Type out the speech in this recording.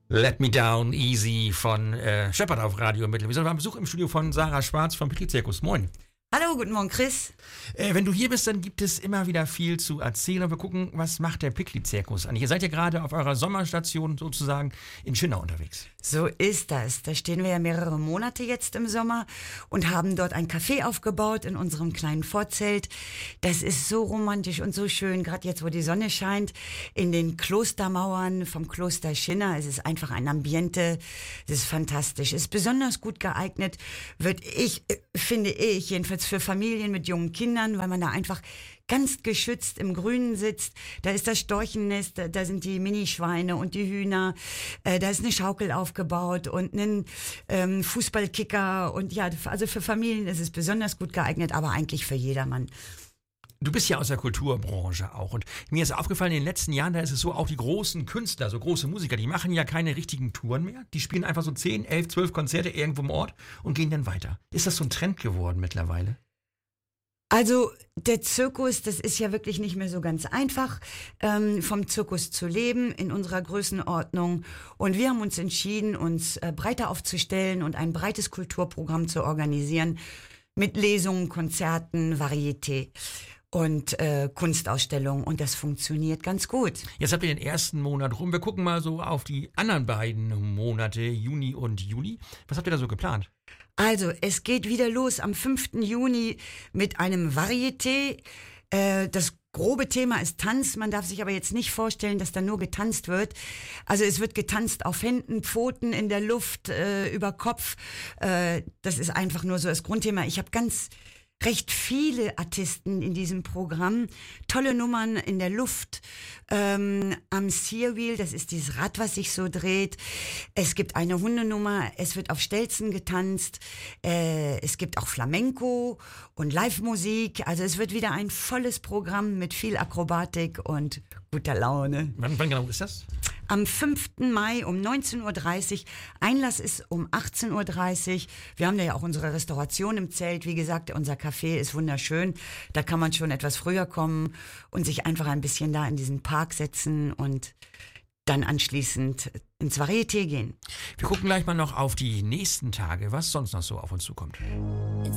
Let Me Down Easy von Shepard auf Radio Mittel. Wir sind beim Besuch im Studio von Sarah Schwarz vom Pickli-Zirkus. Moin. Hallo, guten Morgen, Chris. Wenn du hier bist, dann gibt es immer wieder viel zu erzählen. Und wir gucken, was macht der Pickli-Zirkus an? Ihr seid ja gerade auf eurer Sommerstation sozusagen in Schinnau unterwegs. So ist das. Da stehen wir ja mehrere Monate jetzt im Sommer und haben dort ein Café aufgebaut in unserem kleinen Vorzelt. Das ist so romantisch und so schön, gerade jetzt, wo die Sonne scheint, in den Klostermauern vom Kloster Schinna. Es ist einfach ein Ambiente, das ist fantastisch. Es ist besonders gut geeignet, finde ich, jedenfalls für Familien mit jungen Kindern, weil man da einfach ganz geschützt im Grünen sitzt. Da ist das Storchennest, da sind die Minischweine und die Hühner, da ist eine Schaukel aufgebaut und ein Fußballkicker und ja, also für Familien ist es besonders gut geeignet, aber eigentlich für jedermann. Du bist ja aus der Kulturbranche auch und mir ist aufgefallen, in den letzten Jahren, da ist es so, auch die großen Künstler, so große Musiker, die machen ja keine richtigen Touren mehr. Die spielen einfach so 10, 11, 12 Konzerte irgendwo im Ort und gehen dann weiter. Ist das so ein Trend geworden mittlerweile? Also der Zirkus, das ist ja wirklich nicht mehr so ganz einfach, vom Zirkus zu leben in unserer Größenordnung. Und wir haben uns entschieden, uns breiter aufzustellen und ein breites Kulturprogramm zu organisieren mit Lesungen, Konzerten, Varieté und Kunstausstellungen, und das funktioniert ganz gut. Jetzt habt ihr den ersten Monat rum. Wir gucken mal so auf die anderen beiden Monate, Juni und Juli. Was habt ihr da so geplant? Also, es geht wieder los am 5. Juni mit einem Varieté. Das grobe Thema ist Tanz. Man darf sich aber jetzt nicht vorstellen, dass da nur getanzt wird. Also es wird getanzt auf Händen, Pfoten, in der Luft, über Kopf. Das ist einfach nur so das Grundthema. Ich habe recht viele Artisten in diesem Programm. Tolle Nummern in der Luft, am Steerwheel, das ist dieses Rad, was sich so dreht. Es gibt eine Hundenummer, es wird auf Stelzen getanzt, es gibt auch Flamenco und Live-Musik. Also es wird wieder ein volles Programm mit viel Akrobatik und guter Laune. Wann genau ist das? Am 5. Mai um 19.30 Uhr. Einlass ist um 18.30 Uhr. Wir haben da ja auch unsere Restauration im Zelt. Wie gesagt, unser Café ist wunderschön. Da kann man schon etwas früher kommen und sich einfach ein bisschen da in diesen Park setzen und dann anschließend ins Varieté gehen. Wir gucken gleich mal noch auf die nächsten Tage, was sonst noch so auf uns zukommt.